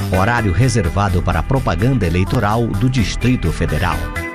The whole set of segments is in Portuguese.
Horário reservado para propaganda eleitoral do Distrito Federal.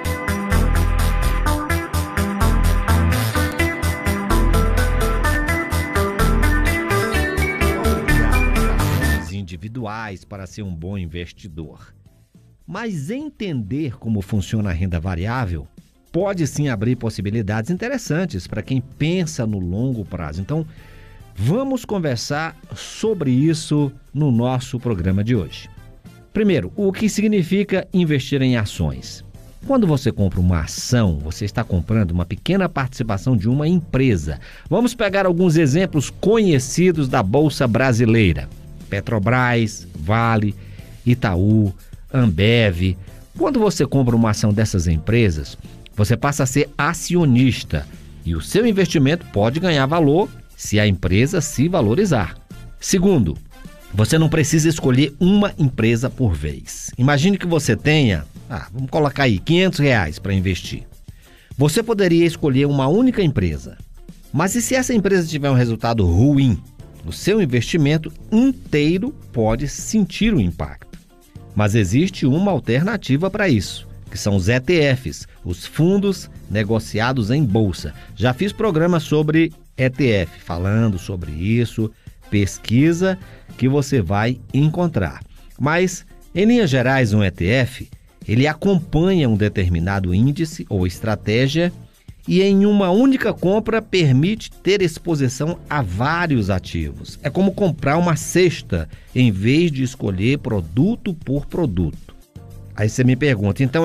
Individuais para ser um bom investidor. Mas entender como funciona a renda variável pode sim abrir possibilidades interessantes para quem pensa no longo prazo. Então, vamos conversar sobre isso no nosso programa de hoje. Primeiro, o que significa investir em ações? Quando você compra uma ação, você está comprando uma pequena participação de uma empresa. Vamos pegar alguns exemplos conhecidos da Bolsa Brasileira. Petrobras, Vale, Itaú, Ambev. Quando você compra uma ação dessas empresas, você passa a ser acionista e o seu investimento pode ganhar valor se a empresa se valorizar. Segundo, você não precisa escolher uma empresa por vez. Imagine que você tenha, vamos colocar aí, R$500 para investir. Você poderia escolher uma única empresa, mas e se essa empresa tiver um resultado ruim? O seu investimento inteiro pode sentir o impacto. Mas existe uma alternativa para isso, que são os ETFs, os fundos negociados em bolsa. Já fiz programa sobre ETF, falando sobre isso, pesquisa que você vai encontrar. Mas, em linhas gerais, um ETF, ele acompanha um determinado índice ou estratégia e em uma única compra permite ter exposição a vários ativos. É como comprar uma cesta em vez de escolher produto por produto. Aí você me pergunta, então